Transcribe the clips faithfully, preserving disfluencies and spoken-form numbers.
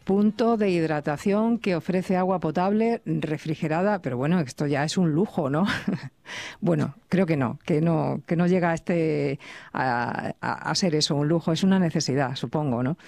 Punto de hidratación que ofrece agua potable refrigerada, pero bueno, esto ya es un lujo, ¿no? Bueno, creo que no, que no, que no llega a este a, a, a ser eso, un lujo, es una necesidad, supongo, ¿no?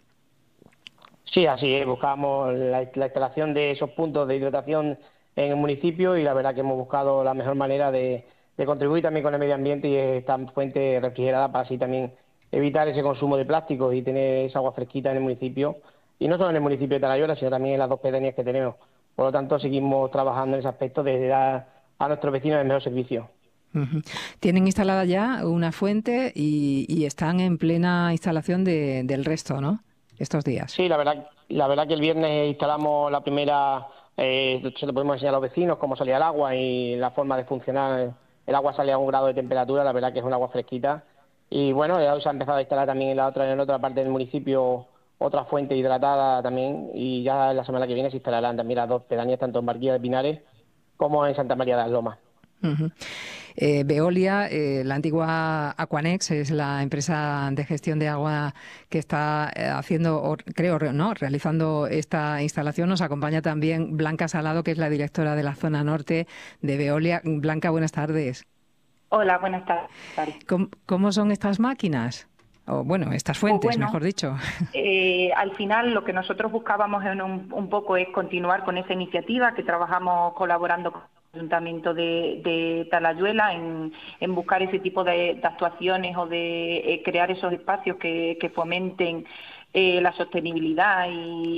Sí, así es, buscamos la, la instalación de esos puntos de hidratación en el municipio y la verdad que hemos buscado la mejor manera de, de contribuir también con el medio ambiente y esta fuente refrigerada para así también evitar ese consumo de plásticos y tener esa agua fresquita en el municipio, y no solo en el municipio de Talayuela, sino también en las dos pedanías que tenemos. Por lo tanto, seguimos trabajando en ese aspecto de dar a nuestros vecinos el mejor servicio. Uh-huh. Tienen instalada ya una fuente y, y están en plena instalación de, del resto, ¿no? Estos días. Sí, la verdad, la verdad que el viernes instalamos la primera, eh, se lo podemos enseñar a los vecinos cómo salía el agua y la forma de funcionar. El agua sale a un grado de temperatura, la verdad que es un agua fresquita. Y bueno, ya se ha empezado a instalar también en la otra, en la otra parte del municipio otra fuente hidratada también, y ya la semana que viene se instalarán también las dos pedanías, tanto en Barquilla de Pinares como en Santa María de las Lomas. Uh-huh. Eh, Veolia, eh, la antigua Aquanex, es la empresa de gestión de agua que está eh, haciendo, o, creo, no, realizando esta instalación. Nos acompaña también Blanca Salado, que es la directora de la zona norte de Veolia. Blanca, buenas tardes. Hola, buenas tardes. ¿Cómo, cómo son estas máquinas? O bueno, estas fuentes, pues bueno, mejor dicho. Eh, al final lo que nosotros buscábamos en un, un poco es continuar con esa iniciativa que trabajamos colaborando con el Ayuntamiento de, de Talayuela en, en buscar ese tipo de, de actuaciones o de eh, crear esos espacios que, que fomenten eh, la sostenibilidad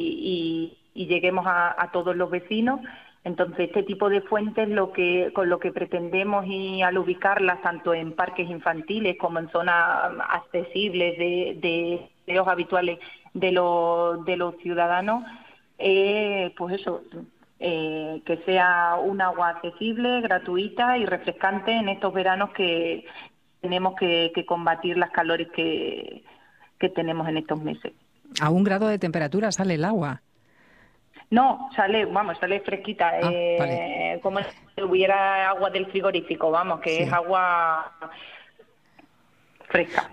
y, y, y lleguemos a, a todos los vecinos. Entonces, este tipo de fuentes lo que, con lo que pretendemos, y al ubicarlas tanto en parques infantiles como en zonas accesibles de, de deseos habituales de los, de los ciudadanos, eh, pues eso, eh, que sea un agua accesible, gratuita y refrescante en estos veranos que tenemos que, que combatir las calores que, que tenemos en estos meses. ¿A un grado de temperatura sale el agua? No, sale, vamos, sale fresquita, Ah, eh, vale. como si hubiera agua del frigorífico, vamos, que Sí. es agua fresca.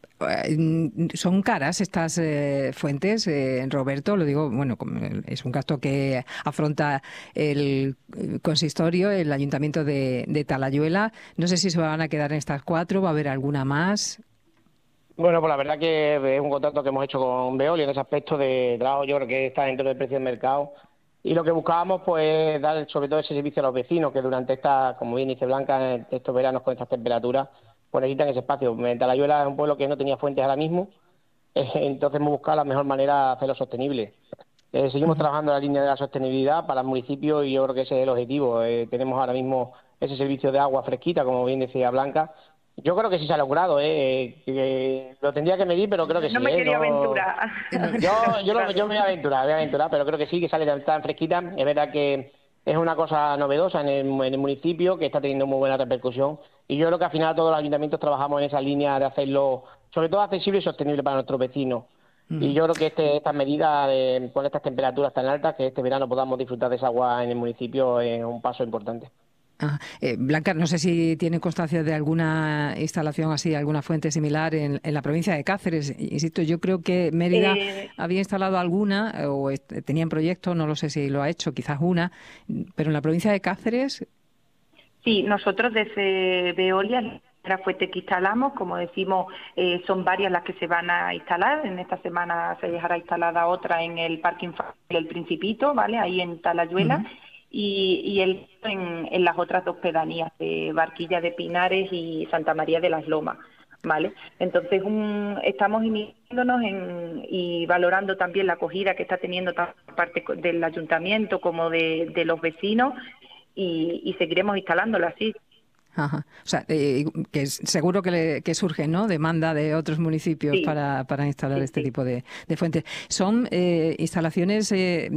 ¿Son caras estas eh, fuentes, eh, Roberto? Lo digo, bueno, es un gasto que afronta el consistorio, el Ayuntamiento de, de Talayuela. No sé si se van a quedar en estas cuatro, ¿va a haber alguna más? Bueno, pues la verdad que es un contrato que hemos hecho con Veolia en ese aspecto de trabajo, yo creo que está dentro del precio del mercado. Y lo que buscábamos, pues, dar sobre todo ese servicio a los vecinos que durante esta, como bien dice Blanca, estos veranos con estas temperaturas, pues necesitan ese espacio. Talayuela es un pueblo que no tenía fuentes ahora mismo, eh, entonces hemos buscado la mejor manera de hacerlo sostenible. Eh, seguimos uh-huh. trabajando en la línea de la sostenibilidad para el municipio y yo creo que ese es el objetivo. Eh, tenemos ahora mismo ese servicio de agua fresquita, como bien decía Blanca. Yo creo que sí se ha logrado, ¿eh? Que lo tendría que medir, pero creo que no sí. me ¿eh? quería no... aventurar. Yo, yo, lo, yo me voy a aventurar, voy a aventurar, pero creo que sí, que sale tan fresquita. Es verdad que es una cosa novedosa en el, en el municipio, que está teniendo muy buena repercusión. Y yo creo que al final todos los ayuntamientos trabajamos en esa línea de hacerlo, sobre todo accesible y sostenible para nuestros vecinos. Uh-huh. Y yo creo que este, estas medidas, de, con estas temperaturas tan altas, que este verano podamos disfrutar de esa agua en el municipio, es un paso importante. Ah, eh, Blanca, no sé si tiene constancia de alguna instalación así, alguna fuente similar en, en la provincia de Cáceres. Insisto, yo creo que Mérida eh... había instalado alguna o tenía en proyecto, no lo sé si lo ha hecho, quizás una, pero en la provincia de Cáceres. Sí, nosotros desde Veolia, la fuente que instalamos, como decimos, eh, son varias las que se van a instalar. En esta semana se dejará instalada otra en el Parque Infantil El Principito, ¿vale? Ahí en Talayuela. Uh-huh. Y, y el en, en las otras dos pedanías, de Barquilla de Pinares y Santa María de las Lomas, ¿vale? Entonces un, estamos iniciándonos en, y valorando también la acogida que está teniendo tanto parte del ayuntamiento como de, de los vecinos, y, y seguiremos instalándola así. Ajá. O sea, eh, que seguro que, le, que surge, ¿no?, demanda de otros municipios sí. para, para instalar sí, este sí. tipo de, de fuentes. Son eh, instalaciones, eh,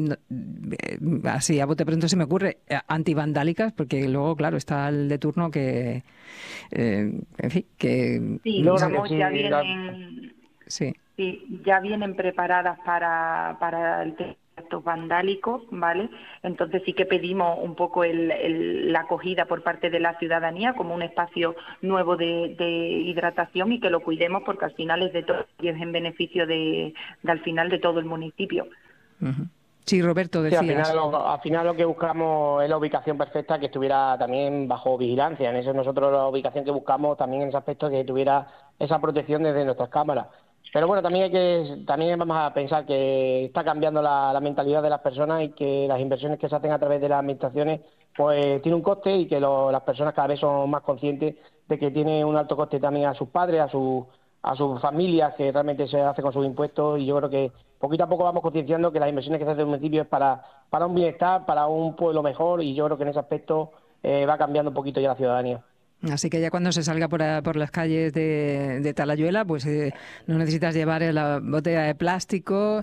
así a bote pronto se me ocurre, antivandálicas, porque luego, claro, está el de turno que, eh, en fin, que... Sí, no, digamos, sí, ya vienen, sí. Sí, ya vienen preparadas para, para el actos vandálicos, ¿vale? Entonces sí que pedimos un poco el, el, la acogida por parte de la ciudadanía como un espacio nuevo de, de hidratación, y que lo cuidemos porque al final es de todo y es en beneficio de, de al final de todo el municipio. Uh-huh. Sí, Roberto, decías. Sí, al final, lo, al final lo que buscamos es la ubicación perfecta, que estuviera también bajo vigilancia. En eso nosotros la ubicación que buscamos también en ese aspecto es que tuviera esa protección desde nuestras cámaras. Pero bueno, también hay que también vamos a pensar que está cambiando la, la mentalidad de las personas y que las inversiones que se hacen a través de las administraciones pues tiene un coste y que lo, las personas cada vez son más conscientes de que tiene un alto coste también a sus padres, a sus a sus familias, que realmente se hace con sus impuestos, y yo creo que poquito a poco vamos concienciando que las inversiones que se hacen en el municipio es para, para un bienestar, para un pueblo mejor, y yo creo que en ese aspecto eh, va cambiando un poquito ya la ciudadanía. Así que ya cuando se salga por, a, por las calles de, de Talayuela, pues eh, no necesitas llevar la botella de plástico,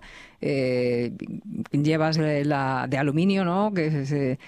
eh, llevas la de aluminio, ¿no? Que se,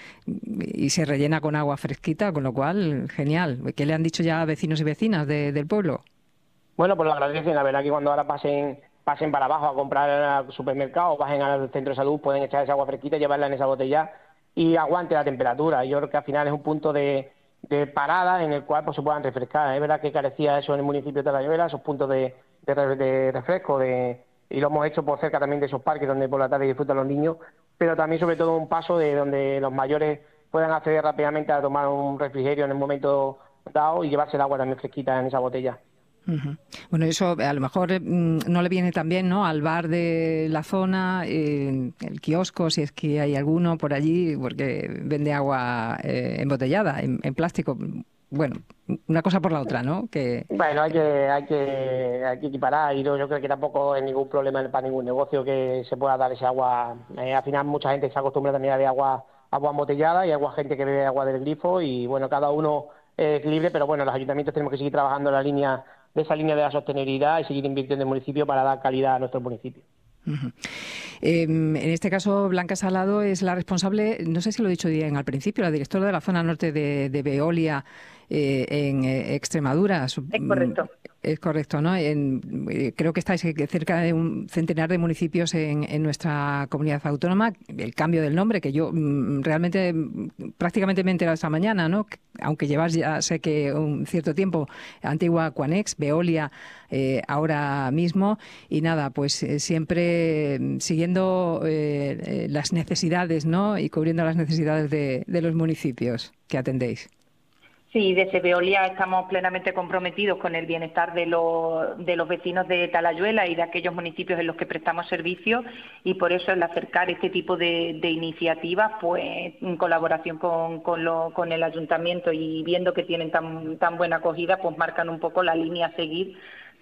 y se rellena con agua fresquita, con lo cual, genial. ¿Qué le han dicho ya vecinos y vecinas de, del pueblo? Bueno, pues lo agradecen, la verdad que cuando ahora pasen pasen para abajo a comprar al supermercado, bajen al centro de salud, pueden echar esa agua fresquita, llevarla en esa botella y aguante la temperatura. Yo creo que al final es un punto de, de parada en el cual pues se puedan refrescar. Es verdad que carecía eso en el municipio de Talayuela, esos puntos de, de, de refresco, de, y lo hemos hecho por cerca también de esos parques donde por la tarde disfrutan los niños, pero también sobre todo un paso de donde los mayores puedan acceder rápidamente a tomar un refrigerio en el momento dado y llevarse el agua también fresquita en esa botella. Uh-huh. Bueno, eso a lo mejor mm, no le viene tan bien, ¿no?, al bar de la zona, eh, el kiosco, si es que hay alguno por allí, porque vende agua eh, embotellada, en, en plástico. Bueno, una cosa por la otra, ¿no? Que... Bueno, hay que, hay que, hay que equiparar, y yo, yo creo que tampoco es ningún problema para ningún negocio que se pueda dar ese agua. Eh, al final mucha gente se acostumbra también a beber agua, agua embotellada, y agua gente que bebe agua del grifo, y bueno, cada uno es libre, pero bueno, los ayuntamientos tenemos que seguir trabajando en la línea de esa línea de la sostenibilidad y seguir invirtiendo en el municipio para dar calidad a nuestro municipio. Uh-huh. Eh, en este caso, Blanca Salado es la responsable, no sé si lo he dicho bien al principio, la directora de la zona norte de, de Veolia eh, en eh, Extremadura. Es correcto. Es correcto, ¿no? En, eh, creo que estáis cerca de un centenar de municipios en, en nuestra comunidad autónoma. El cambio del nombre, que yo mm, realmente mm, prácticamente me he enterado esta mañana, ¿no? Aunque llevas ya, sé que un cierto tiempo, antigua Quanex, Veolia, eh, ahora mismo, y nada, pues eh, siempre siguiendo eh, eh, las necesidades, ¿no?, y cubriendo las necesidades de, de los municipios que atendéis. Sí, desde Veolia estamos plenamente comprometidos con el bienestar de los, de los vecinos de Talayuela y de aquellos municipios en los que prestamos servicios, y por eso el acercar este tipo de, de iniciativas, pues en colaboración con, con, lo, con el ayuntamiento, y viendo que tienen tan, tan buena acogida, pues marcan un poco la línea a seguir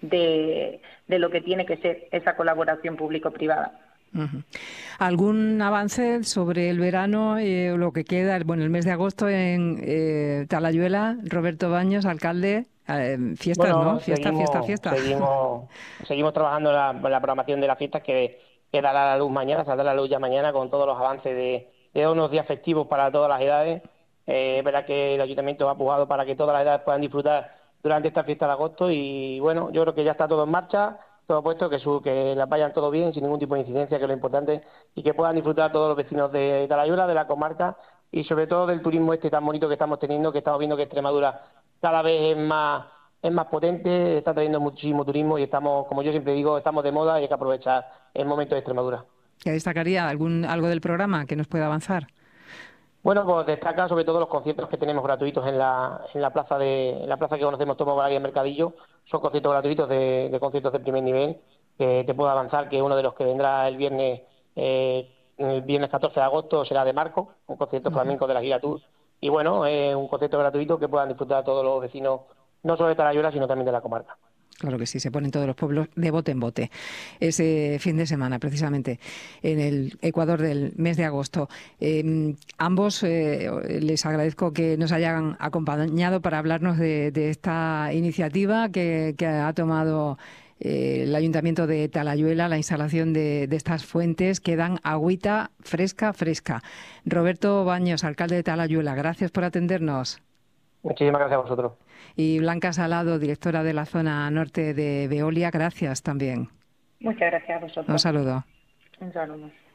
de, de lo que tiene que ser esa colaboración público-privada. Uh-huh. ¿Algún avance sobre el verano, eh, lo que queda, bueno, el mes de agosto en eh, Talayuela? Roberto Baños, alcalde, eh, fiestas, bueno, ¿no? Fiesta, seguimos, fiesta, fiesta. Seguimos, seguimos trabajando en la, en la programación de las fiestas que, que dará la luz mañana, saldrá la luz ya mañana con todos los avances de, de unos días festivos para todas las edades. Eh, es verdad que el ayuntamiento ha pujado para que todas las edades puedan disfrutar durante esta fiesta de agosto, y bueno, yo creo que ya está todo en marcha, todo puesto, que, su, que las vayan todo bien, sin ningún tipo de incidencia, que es lo importante, y que puedan disfrutar todos los vecinos de Talayuela, de la comarca, y sobre todo del turismo este tan bonito que estamos teniendo, que estamos viendo que Extremadura cada vez es más es más potente, está trayendo muchísimo turismo, y estamos, como yo siempre digo, estamos de moda y hay que aprovechar el momento de Extremadura. ¿Qué destacaría? ¿Algún algo del programa que nos pueda avanzar? Bueno, pues destaca sobre todo los conciertos que tenemos gratuitos en la en la plaza de en la plaza que conocemos todos, Moraria y Mercadillo. Son conciertos gratuitos de, de conciertos de primer nivel. Que te puedo avanzar que uno de los que vendrá el viernes eh, el viernes catorce de agosto será de Marco, un concierto flamenco de la Gira Tour. Y bueno, es un concierto gratuito que puedan disfrutar todos los vecinos, no solo de Talayuela, sino también de la comarca. Claro que sí, se ponen todos los pueblos de bote en bote ese fin de semana, precisamente en el Ecuador del mes de agosto. Eh, ambos eh, les agradezco que nos hayan acompañado para hablarnos de, de esta iniciativa que, que ha tomado eh, el Ayuntamiento de Talayuela, la instalación de, de estas fuentes que dan agüita fresca, fresca. Roberto Baños, alcalde de Talayuela, gracias por atendernos. Muchísimas gracias a vosotros. Y Blanca Salado, directora de la zona norte de Veolia, gracias también. Muchas gracias a vosotros. Un saludo. Un saludo.